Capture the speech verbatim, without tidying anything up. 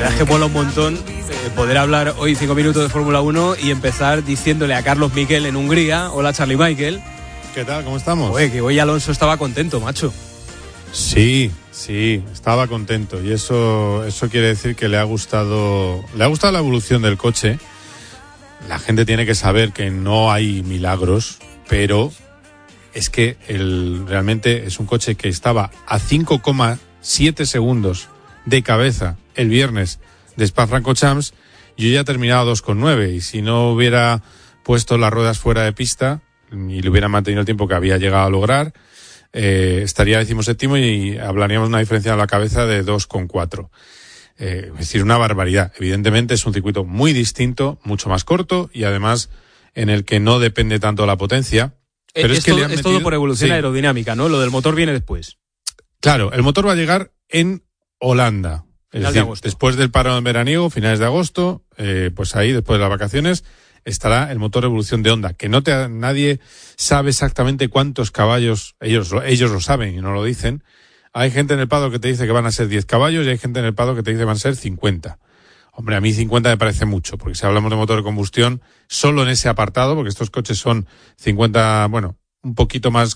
verdad es que mola un montón eh, poder hablar hoy cinco minutos de Fórmula uno y empezar diciéndole a Carlos Miquel en Hungría, hola Charlie Michael. ¿Qué tal? ¿Cómo estamos? Oye, que hoy Alonso estaba contento, macho. Sí, sí, estaba contento y eso, eso quiere decir que le ha gustado, le ha gustado la evolución del coche. La gente tiene que saber que no hay milagros, pero es que el, realmente es un coche que estaba a cinco coma siete segundos de cabeza el viernes de Spa-Francorchamps. Yo ya he terminado a dos coma nueve y si no hubiera puesto las ruedas fuera de pista y le hubiera mantenido el tiempo que había llegado a lograr, eh, estaría decimoséptimo y hablaríamos de una diferencia a la cabeza de dos coma cuatro. Eh, es decir, una barbaridad. Evidentemente es un circuito muy distinto, mucho más corto y además en el que no depende tanto de la potencia. Eh, pero es, es, que todo, le han es metido... todo por evolución sí. aerodinámica, ¿no? Lo del motor viene después. Claro, el motor va a llegar en Holanda. Es Final decir, de agosto. Después del parón veraniego, finales de agosto, eh, pues ahí, después de las vacaciones, estará el motor Evolución de Honda, que no te, nadie sabe exactamente cuántos caballos, ellos, ellos lo saben y no lo dicen. Hay gente en el paddock que te dice que van a ser diez caballos y hay gente en el paddock que te dice que van a ser cincuenta. Hombre, a mí cincuenta me parece mucho, porque si hablamos de motor de combustión, solo en ese apartado, porque estos coches son cincuenta, bueno, un poquito más